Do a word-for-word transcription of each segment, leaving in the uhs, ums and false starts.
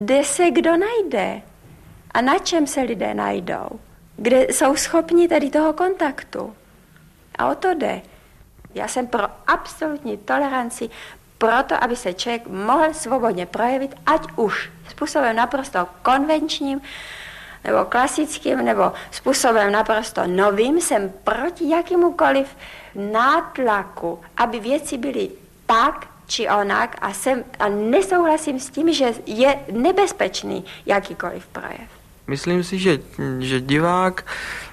Kde se kdo najde a na čem se lidé najdou, kde jsou schopni tady toho kontaktu. A o to jde. Já jsem pro absolutní toleranci, proto, aby se člověk mohl svobodně projevit, ať už způsobem naprosto konvenčním, nebo klasickým, nebo způsobem naprosto novým, jsem proti jakémukoliv nátlaku, aby věci byly tak či onak a, jsem, a nesouhlasím s tím, že je nebezpečný jakýkoliv projev. Myslím si, že, že divák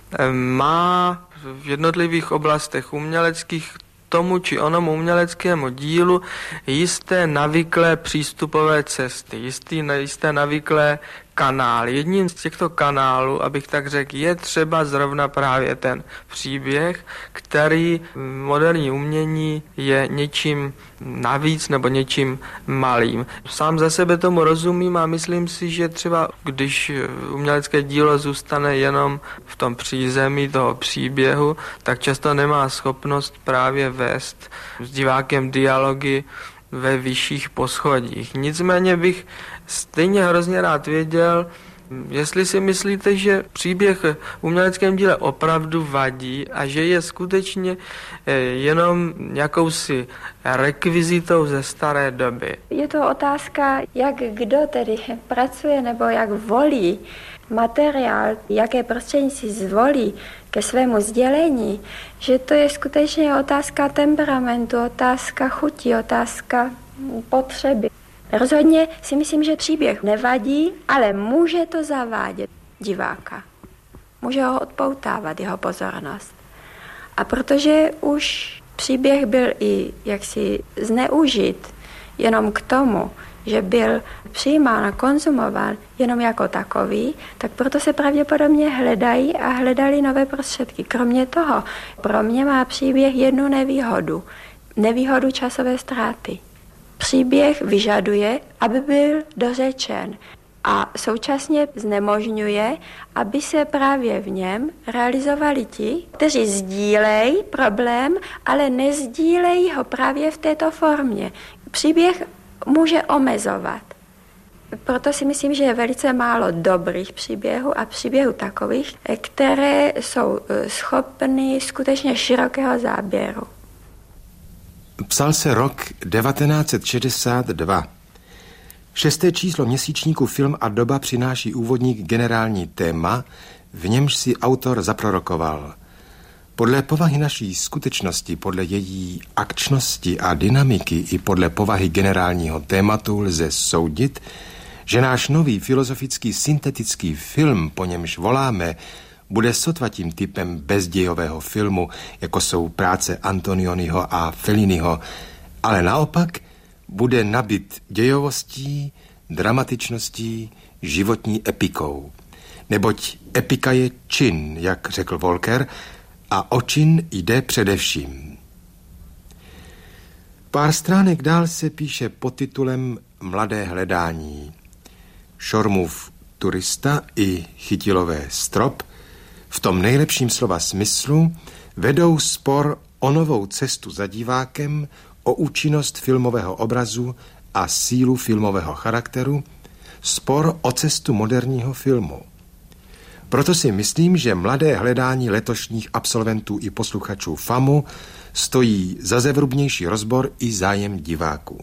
má v jednotlivých oblastech uměleckých tomu či onomu uměleckému dílu jisté navyklé přístupové cesty, jistý, jisté navyklé kanály. Jedním z těchto kanálů, abych tak řekl, je třeba zrovna právě ten příběh, který v moderní umění je něčím navíc nebo něčím malým. Sám za sebe tomu rozumím a myslím si, že třeba když umělecké dílo zůstane jenom v tom přízemí toho příběhu, tak často nemá schopnost právě vést s divákem dialogy ve vyšších poschodích. Nicméně bych stejně hrozně rád věděl, jestli si myslíte, že příběh v uměleckém díle opravdu vadí a že je skutečně jenom jakousi rekvizitou ze staré doby. Je to otázka, jak kdo tedy pracuje nebo jak volí materiál, jaké prostředí si zvolí ke svému sdělení, že to je skutečně otázka temperamentu, otázka chuti, otázka potřeby. Rozhodně si myslím, že příběh nevadí, ale může to zavádět diváka. Může ho odpoutávat, jeho pozornost. A protože už příběh byl i jaksi zneužit jenom k tomu, že byl přijímán a konzumován jenom jako takový, tak proto se pravděpodobně hledají a hledali nové prostředky. Kromě toho, pro mě má příběh jednu nevýhodu. Nevýhodu časové ztráty. Příběh vyžaduje, aby byl dořečen a současně znemožňuje, aby se právě v něm realizovali ti, kteří sdílejí problém, ale nezdílejí ho právě v této formě. Příběh může omezovat. Proto si myslím, že je velice málo dobrých příběhů a příběhů takových, které jsou schopny skutečně širokého záběru. Psal se rok devatenáct set šedesát dva. Šesté číslo měsíčníku Film a doba přináší úvodník generální téma, v němž si autor zaprorokoval: podle povahy naší skutečnosti, podle její akčnosti a dynamiky i podle povahy generálního tématu lze soudit, že náš nový filozofický syntetický film, po němž voláme, bude sotva tím typem bezdějového filmu, jako jsou práce Antonioniho a Felliniho, ale naopak bude nabit dějovostí, dramatičností, životní epikou. Neboť epika je čin, jak řekl Volker, a o čin jde především. Pár stránek dál se píše pod titulem Mladé hledání. Šormův turista i Chytilové strop v tom nejlepším slova smyslu vedou spor o novou cestu za divákem, o účinnost filmového obrazu a sílu filmového charakteru, spor o cestu moderního filmu. Proto si myslím, že mladé hledání letošních absolventů i posluchačů FAMu stojí za zevrubnější rozbor i zájem diváků.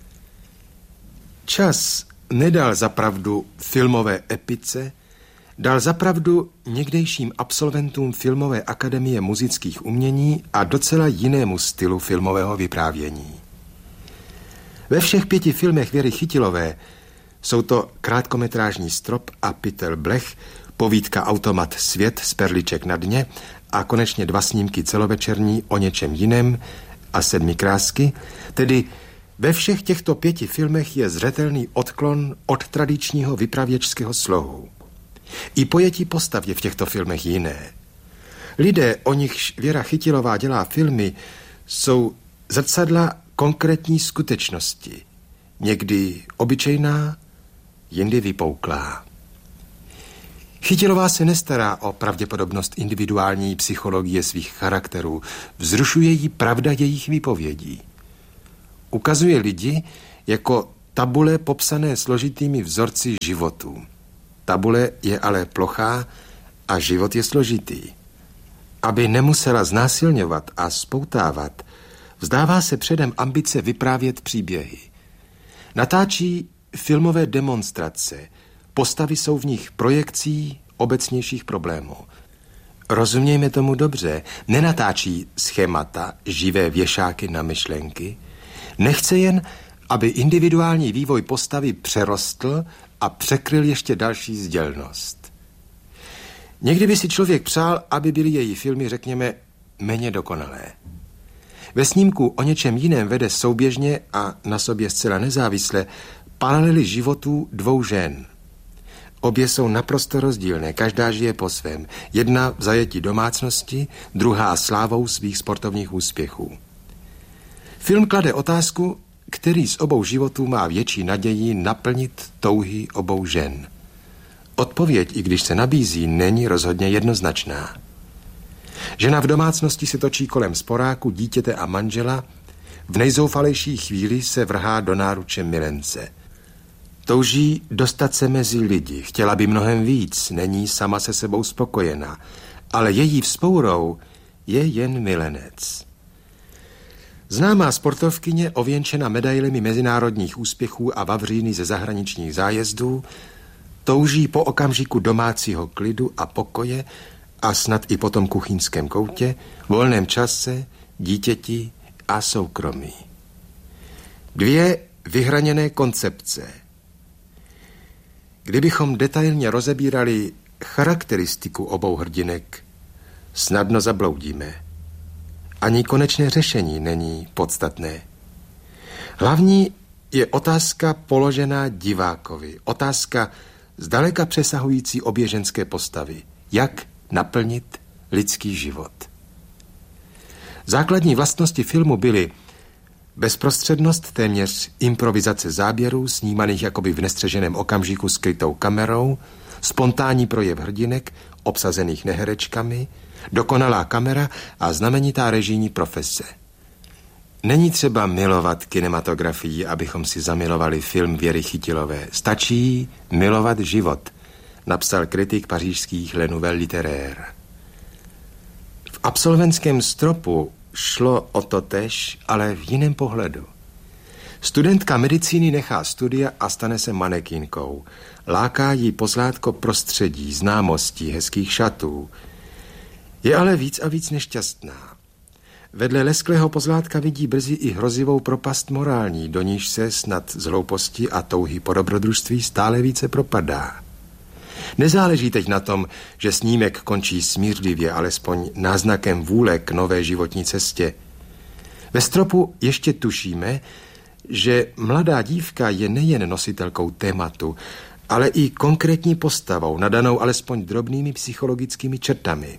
Čas nedal zapravdu filmové epice, dal zapravdu někdejším absolventům Filmové akademie muzických umění a docela jinému stylu filmového vyprávění. Ve všech pěti filmech Věry Chytilové jsou to krátkometrážní Strop a Pytel Blech, povídka Automat Svět z Perliček na dně a konečně dva snímky celovečerní O něčem jiném a Sedmi krásky, tedy ve všech těchto pěti filmech je zřetelný odklon od tradičního vypravěčského slohu. I pojetí postav je v těchto filmech jiné. Lidé, o nichž Věra Chytilová dělá filmy, jsou zrcadla konkrétní skutečnosti. Někdy obyčejná, jindy vypouklá. Chytilová se nestará o pravděpodobnost individuální psychologie svých charakterů, vzrušuje jí pravda jejich výpovědí. Ukazuje lidi jako tabule popsané složitými vzorci životů. Tabule je ale plochá a život je složitý. Aby nemusela znásilňovat a spoutávat, vzdává se předem ambice vyprávět příběhy. Natáčí filmové demonstrace, postavy jsou v nich projekcí obecnějších problémů. Rozumějme tomu dobře, nenatáčí schémata, živé věšáky na myšlenky, nechce jen, aby individuální vývoj postavy přerostl a překryl ještě další sdělnost. Někdy by si člověk přál, aby byly její filmy, řekněme, méně dokonalé. Ve snímku o něčem jiném vede souběžně a na sobě zcela nezávisle paralely životů dvou žen. Obě jsou naprosto rozdílné, každá žije po svém. Jedna v zajetí domácnosti, druhá slávou svých sportovních úspěchů. Film klade otázku, který z obou životů má větší naději naplnit touhy obou žen. Odpověď, i když se nabízí, není rozhodně jednoznačná. Žena v domácnosti se točí kolem sporáku, dítěte a manžela, v nejzoufalejší chvíli se vrhá do náruče milence. Touží dostat se mezi lidi, chtěla by mnohem víc, není sama se sebou spokojená, ale její vzpourou je jen milenec. Známá sportovkyně, ověnčena medailemi mezinárodních úspěchů a vavříny ze zahraničních zájezdů, touží po okamžiku domácího klidu a pokoje a snad i po tom kuchyňském koutě, volném čase, dítěti a soukromí. Dvě vyhraněné koncepce. Kdybychom detailně rozebírali charakteristiku obou hrdinek, snadno zabloudíme. Ani konečné řešení není podstatné. Hlavní je otázka položená divákovi. Otázka zdaleka přesahující obě ženské postavy. Jak naplnit lidský život? Základní vlastnosti filmu byly bezprostřednost, téměř improvizace záběrů, snímaných jakoby v nestřeženém okamžiku skrytou kamerou, spontánní projev hrdinek, obsazených neherečkami, dokonalá kamera a znamenitá režijní profese. Není třeba milovat kinematografii, abychom si zamilovali film Věry Chytilové. Stačí milovat život, napsal kritik pařížských Les Nouvelles Littéraires. V Absolventském stropu šlo o to též, ale v jiném pohledu. Studentka medicíny nechá studia a stane se manekínkou. Láká jí pozlátko prostředí, známostí, hezkých šatů. Je ale víc a víc nešťastná. Vedle lesklého pozlátka vidí brzy i hrozivou propast morální, do níž se snad z hlouposti a touhy po dobrodružství stále více propadá. Nezáleží teď na tom, že snímek končí smířlivě, alespoň náznakem vůle k nové životní cestě. Ve stropu ještě tušíme, že mladá dívka je nejen nositelkou tématu, ale i konkrétní postavou, nadanou alespoň drobnými psychologickými črtami.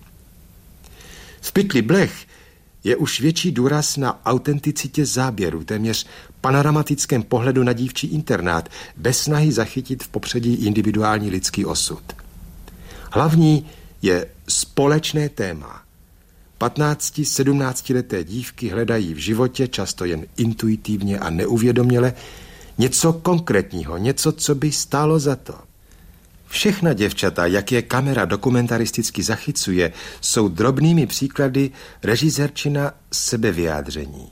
V Pytli blech je už větší důraz na autenticitě záběru, téměř panoramatickém pohledu na dívčí internát, bez snahy zachytit v popředí individuální lidský osud. Hlavní je společné téma. patnácti sedmnáctileté dívky hledají v životě, často jen intuitivně a neuvědoměle, něco konkrétního, něco, co by stálo za to. Všechna děvčata, jak je kamera dokumentaristicky zachycuje, jsou drobnými příklady režisérčina sebevyjádření.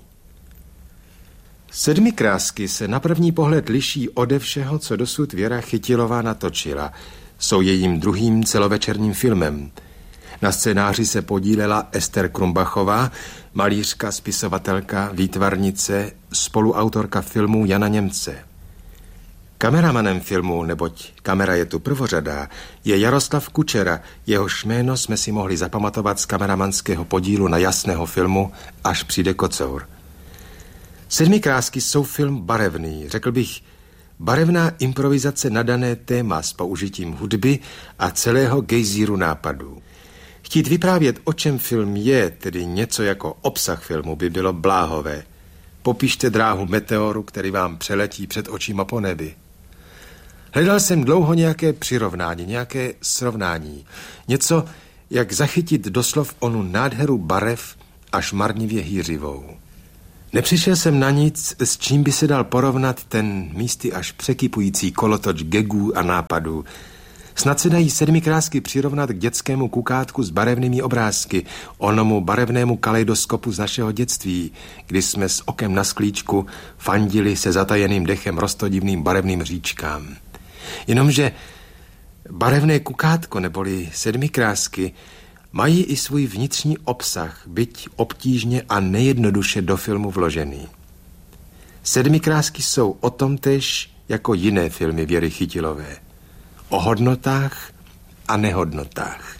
Sedmikrásky se na první pohled liší ode všeho, co dosud Věra Chytilová natočila. Jsou jejím druhým celovečerním filmem. Na scénáři se podílela Ester Krumbachová, malířka, spisovatelka, výtvarnice, spoluautorka filmu Jana Němce. Kameramanem filmu, neboť kamera je tu prvořadá, je Jaroslav Kučera, jehož jméno jsme si mohli zapamatovat z kameramanského podílu na Jasného filmu Až přijde kocour. Sedmikrásky jsou film barevný, řekl bych, barevná improvizace na dané téma s použitím hudby a celého gejzíru nápadů. Chtít vyprávět, o čem film je, tedy něco jako obsah filmu, by bylo bláhové. Popište dráhu meteoru, který vám přeletí před očima po nebi. Hledal jsem dlouho nějaké přirovnání, nějaké srovnání. Něco, jak zachytit doslov onu nádheru barev až marnivě hýřivou. Nepřišel jsem na nic, s čím by se dal porovnat ten místy až překypující kolotoč gegů a nápadů. Snad se dají sedmikrásky přirovnat k dětskému kukátku s barevnými obrázky, onomu barevnému kaleidoskopu z našeho dětství, kdy jsme s okem na sklíčku fandili se zatajeným dechem roztodivným barevným říčkám. Jenomže barevné kukátko neboli sedmikrásky mají i svůj vnitřní obsah, byť obtížně a nejednoduše do filmu vložený. Sedmikrásky jsou o tom též jako jiné filmy Věry Chytilové. O hodnotách a nehodnotách.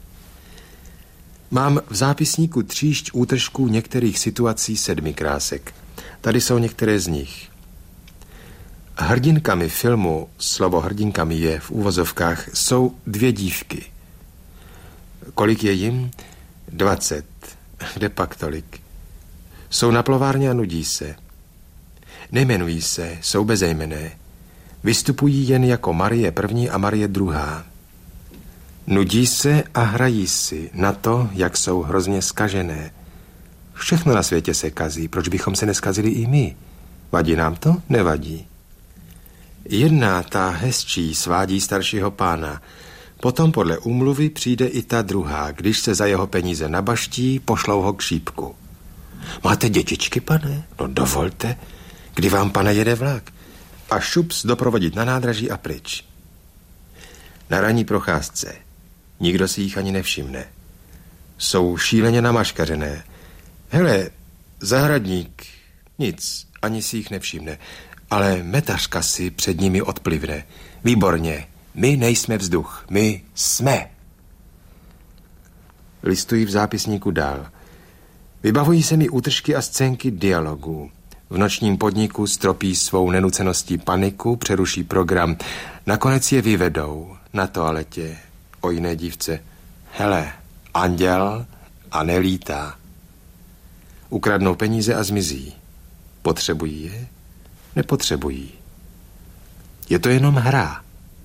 Mám v zápisníku tříšť útržků některých situací sedmikrásek. Tady jsou některé z nich. Hrdinkami filmu, slovo hrdinkami je v úvozovkách, jsou dvě dívky. Kolik je jim? Dvacet. Kde pak tolik? Jsou na plovárně a nudí se. Nejmenují se, jsou bezejmenné. Vystupují jen jako Marie první a Marie druhá. Nudí se a hrají si na to, jak jsou hrozně zkažené. Všechno na světě se kazí, proč bychom se neskazili i my? Vadí nám to? Nevadí. Jedna, ta hezčí, svádí staršího pána. Potom podle úmluvy přijde i ta druhá. Když se za jeho peníze nabaští, pošlou ho k šípku. Máte dětičky, pane? No dovolte. Kdy vám, pane, jede vlak? A šups doprovodit na nádraží a pryč. Na ranní procházce. Nikdo si jich ani nevšimne. Jsou šíleně namaškařené. Hele, zahradník, nic, ani si jich nevšimne. Ale metařka si před nimi odplivne. Výborně, my nejsme vzduch, my jsme. Listuji v zápisníku dál. Vybavují se mi útržky a scénky dialogů. V nočním podniku stropí svou nenuceností paniku, přeruší program. Nakonec je vyvedou na toaletě o jiné dívce. Hele, anděl a nelítá. Ukradnou peníze a zmizí. Potřebují je? Nepotřebují. Je to jenom hra.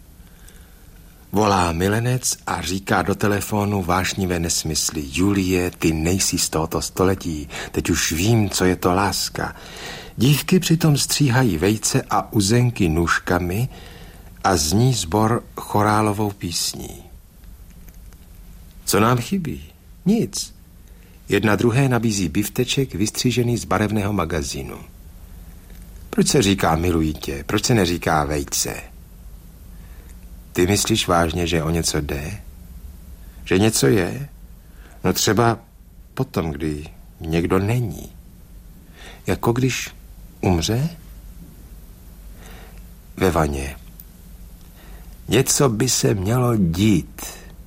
Volá milenec a říká do telefonu vášnivé nesmysly. Julie, ty nejsi z tohoto století. Teď už vím, co je to láska. Dívky přitom stříhají vejce a uzenky nůžkami a zní sbor chorálovou písní. Co nám chybí? Nic. Jedna druhé nabízí bifteček vystřížený z barevného magazínu. Proč se říká miluji tě? Proč se neříká vejce? Ty myslíš vážně, že o něco jde? Že něco je? No třeba potom, kdy někdo není. Jako když umře? Ve vaně. Něco by se mělo dít.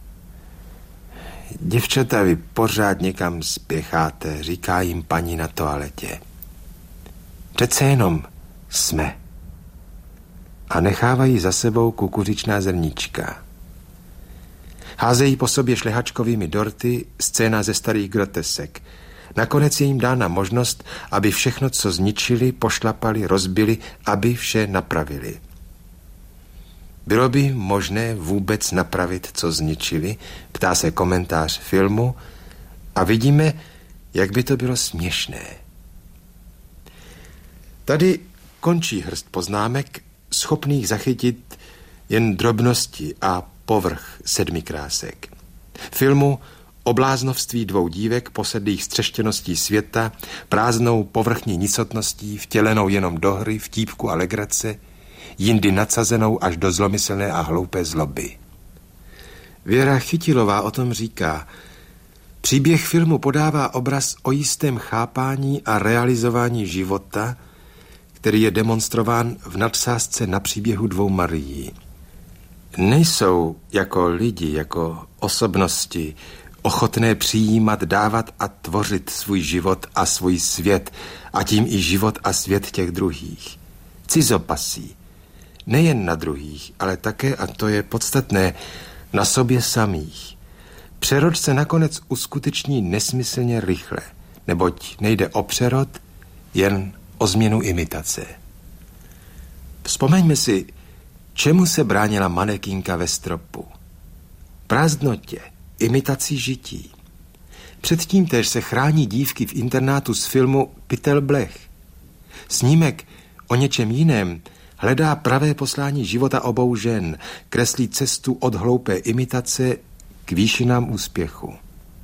Děvčata, vy pořád někam spěcháte, říká jim paní na toaletě. Přece jenom jsme. A nechávají za sebou kukuřičná zrníčka. Házejí po sobě šlehačkovými dorty, scéna ze starých grotesek. Nakonec je jim dána možnost, aby všechno, co zničili, pošlapali, rozbili, aby vše napravili. Bylo by možné vůbec napravit, co zničili, ptá se komentář filmu a vidíme, jak by to bylo směšné. Tady končí hrst poznámek, schopných zachytit jen drobnosti a povrch sedmikrásek. Filmu o bláznovství dvou dívek posedlých střeštěností světa, prázdnou povrchní nicotností, vtělenou jenom do hry, vtípku a legrace, jindy nadsazenou až do zlomyslné a hloupé zloby. Věra Chytilová o tom říká: příběh filmu podává obraz o jistém chápání a realizování života, který je demonstrován v nadsázce na příběhu dvou Marií. Nejsou jako lidi, jako osobnosti, ochotné přijímat, dávat a tvořit svůj život a svůj svět, a tím i život a svět těch druhých. Cizopasí. Nejen na druhých, ale také, a to je podstatné, na sobě samých. Přerod se nakonec uskuteční nesmyslně rychle, neboť nejde o přerod, jen o změnu imitace. Vzpomeňme si, čemu se bránila manekínka ve stropu. Prázdnotě, imitací žití. Předtím též se chrání dívky v internátu z filmu Pytel Blech. Snímek o něčem jiném hledá pravé poslání života obou žen, kreslí cestu od hloupé imitace k výšinám úspěchu.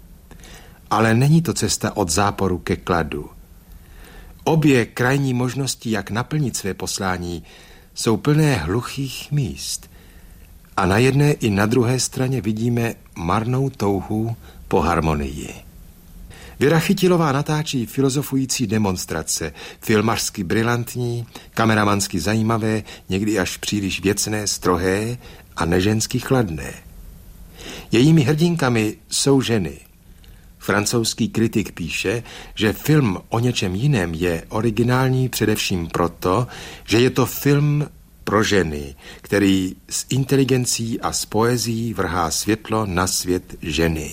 Ale není to cesta od záporu ke kladu. Obě krajní možnosti, jak naplnit své poslání, jsou plné hluchých míst. A na jedné i na druhé straně vidíme marnou touhu po harmonii. Věra Chytilová natáčí filozofující demonstrace, filmařsky brilantní, kameramansky zajímavé, někdy až příliš věcné, strohé a nežensky chladné. Jejími hrdinkami jsou ženy. Francouzský kritik píše, že film o něčem jiném je originální především proto, že je to film pro ženy, který s inteligencí a s poezií vrhá světlo na svět ženy.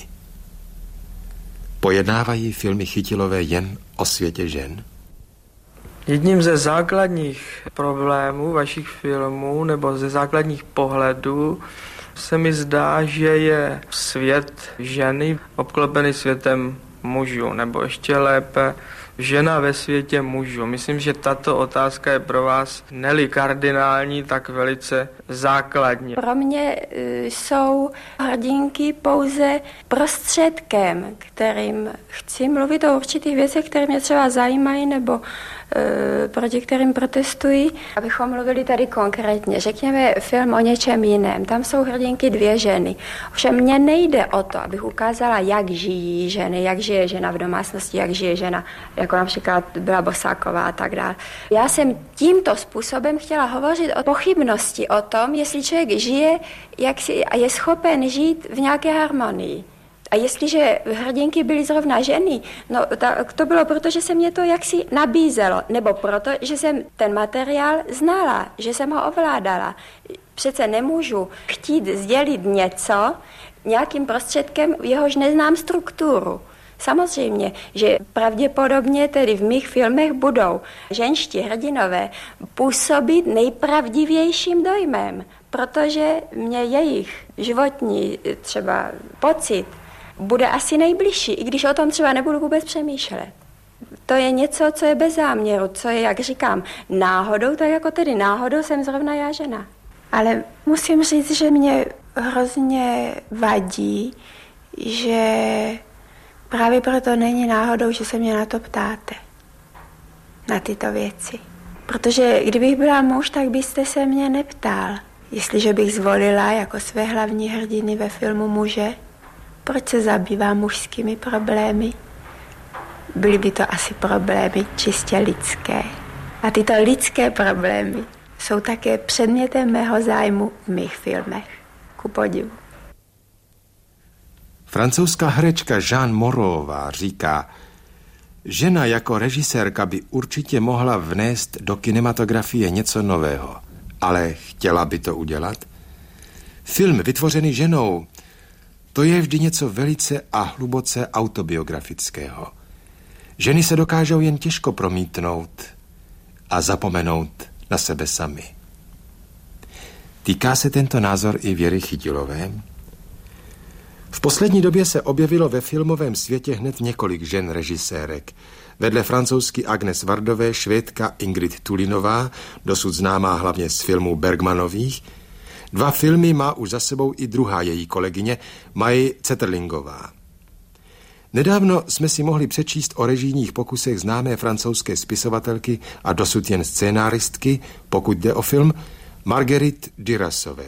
Pojednávají filmy Chytilové jen o světě žen? Jedním ze základních problémů vašich filmů nebo ze základních pohledů se mi zdá, že je svět ženy obklopený světem mužů, nebo ještě lépe žena ve světě mužů. Myslím, že tato otázka je pro vás ne-li kardinální, tak velice základní. Pro mě jsou hrdinky pouze prostředkem, kterým chci mluvit o určitých věcech, které mě třeba zajímají nebo e, proti kterým protestuji. Abychom mluvili tady konkrétně, řekněme film o něčem jiném. Tam jsou hrdinky dvě ženy. Ovšem mně nejde o to, abych ukázala, jak žijí ženy, jak žije žena v domácnosti, jak žije žena, jako například byla Bosáková a tak dále. Já jsem tímto způsobem chtěla hovořit o pochybnosti o tom, jestli člověk žije jak si, a je schopen žít v nějaké harmonii. A jestliže hrdinky byly zrovna ženy, no tak to bylo proto, že se mě to jaksi nabízelo, nebo proto, že jsem ten materiál znala, že jsem ho ovládala. Přece nemůžu chtít sdělit něco nějakým prostředkem, jehož neznám strukturu. Samozřejmě, že pravděpodobně tedy v mých filmech budou ženští hrdinové působit nejpravdivějším dojmem, protože mě jejich životní třeba pocit bude asi nejbližší, i když o tom třeba nebudu vůbec přemýšlet. To je něco, co je bez záměru, co je, jak říkám, náhodou, tak jako tedy náhodou jsem zrovna já žena. Ale musím říct, že mě hrozně vadí, že právě proto není náhodou, že se mě na to ptáte, na tyto věci. Protože kdybych byla muž, tak byste se mě neptal. Jestliže bych zvolila jako své hlavní hrdiny ve filmu muže, proč se zabývám mužskými problémy? Byly by to asi problémy čistě lidské. A tyto lidské problémy jsou také předmětem mého zájmu v mých filmech. Ku podivu. Francouzská herečka Jeanne Moreauová říká, žena jako režisérka by určitě mohla vnést do kinematografie něco nového, ale chtěla by to udělat? Film vytvořený ženou, to je vždy něco velice a hluboce autobiografického. Ženy se dokážou jen těžko promítnout a zapomenout na sebe sami. Týká se tento názor i Věry Chytilové? V poslední době se objevilo ve filmovém světě hned několik žen režisérek. Vedle francouzsky Agnes Vardové, Švédka Ingrid Tulinová, dosud známá hlavně z filmů Bergmanových. Dva filmy má už za sebou i druhá její kolegyně, Maji Zetterlingová. Nedávno jsme si mohli přečíst o režijních pokusech známé francouzské spisovatelky a dosud jen scénáristky, pokud jde o film, Marguerite Durasové.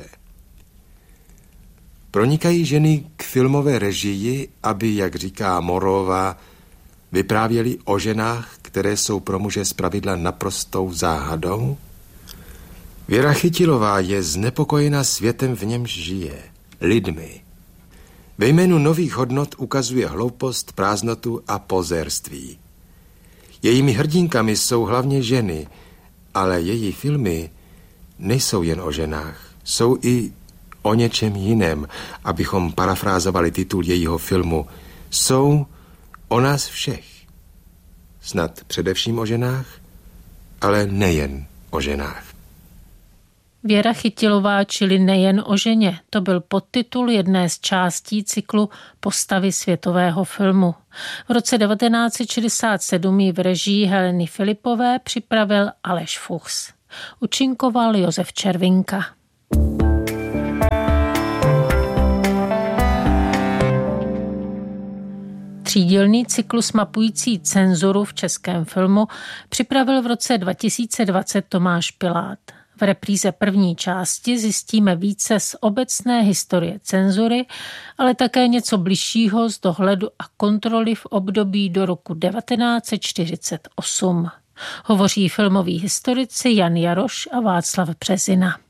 Pronikají ženy k filmové režii, aby, jak říká Moreauová, vyprávěli o ženách, které jsou pro muže zpravidla naprostou záhadou? Věra Chytilová je znepokojena světem, v němž žije, lidmi. Ve jménu nových hodnot ukazuje hloupost, prázdnotu a pozérství. Jejími hrdinkami jsou hlavně ženy, ale její filmy nejsou jen o ženách, jsou i o něčem jiném, abychom parafrázovali titul jejího filmu. Jsou o nás všech. Snad především o ženách, ale nejen o ženách. Věra Chytilová, čili Nejen o ženě. To byl podtitul jedné z částí cyklu Postavy světového filmu. V roce devatenáct set šedesát sedm ji v režii Heleny Filipové připravil Aleš Fuchs. Účinkoval Josef Červinka. Třídílný cyklus mapující cenzuru v českém filmu připravil v roce dva tisíce dvacet Tomáš Pilát. V repríze první části zjistíme více z obecné historie cenzury, ale také něco bližšího z dohledu a kontroly v období do roku devatenáct set čtyřicet osm. Hovoří filmoví historici Jan Jaroš a Václav Březina.